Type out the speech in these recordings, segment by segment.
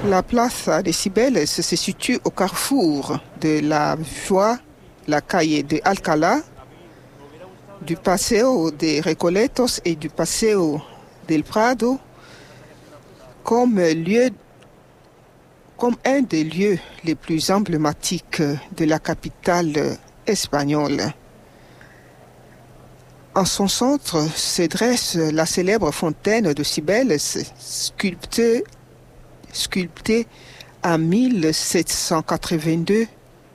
La Plaza de Cibeles se situe au carrefour de la voie, la calle de Alcalá, du Paseo de Recoletos et du Paseo del Prado, comme un des lieux les plus emblématiques de la capitale espagnole. En son centre se dresse la célèbre fontaine de Cibeles, sculptée en 1782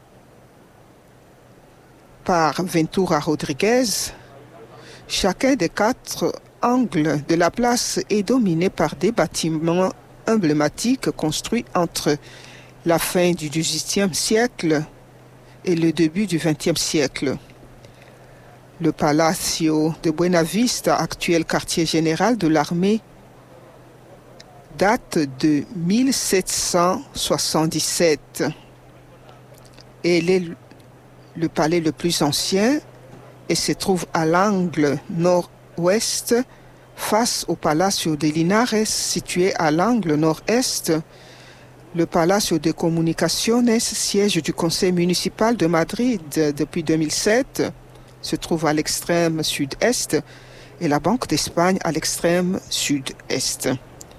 par Ventura Rodriguez. Chacun des 4 angles de la place est dominé par des bâtiments emblématiques construits entre la fin du XVIIIe siècle et le début du XXe siècle. Le Palacio de Buenavista, actuel quartier général de l'armée, date de 1777. Il est le palais le plus ancien et se trouve à l'angle nord-ouest face au Palacio de Linares, situé à l'angle nord-est. Le Palacio de Comunicaciones, siège du conseil municipal de Madrid depuis 2007, se trouve à l'extrême sud-est et la Banque d'Espagne à l'extrême sud-est.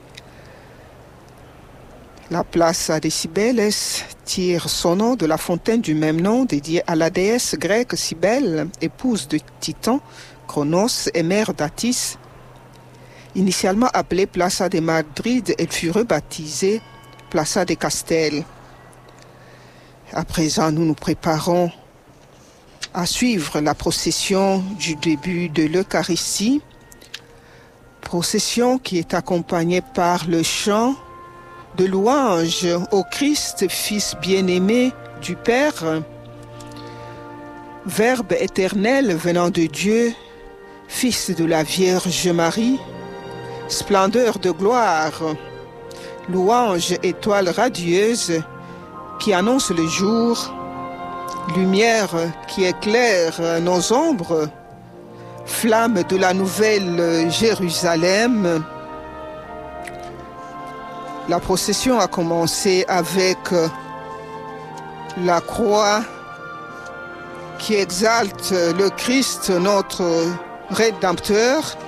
La Plaza de Cibeles tire son nom de la fontaine du même nom dédiée à la déesse grecque Cybèle, épouse de Titan, Cronos et mère d'Attis. Initialement appelée Plaza de Madrid, elle fut rebaptisée Plaza de Castel. À présent, nous nous préparons à suivre la procession du début de l'Eucharistie, procession qui est accompagnée par le chant de louange au Christ, Fils bien-aimé du Père, Verbe éternel venant de Dieu, Fils de la Vierge Marie, splendeur de gloire, louange étoile radieuse qui annonce le jour, lumière qui éclaire nos ombres, flamme de la nouvelle Jérusalem. La procession a commencé avec la croix qui exalte le Christ, notre Rédempteur.